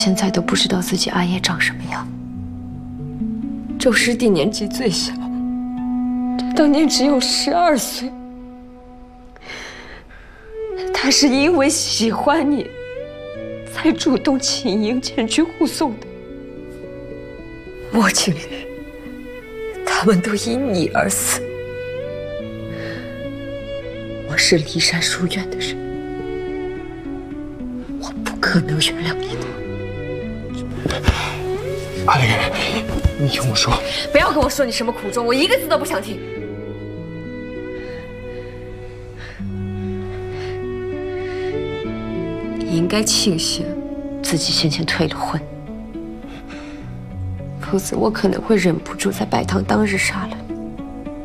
现在都不知道自己阿爷长什么样。周师弟年纪最小，当年只有12岁。他是因为喜欢你，才主动请缨前去护送的。莫经理，他们都因你而死。我是骊山书院的人，我不可能原谅你的。 阿玲，你听我说， 不要跟我说你什么苦衷，我一个字都不想听。你应该庆幸自己先前退了婚，否则我可能会忍不住在白堂当日杀了你。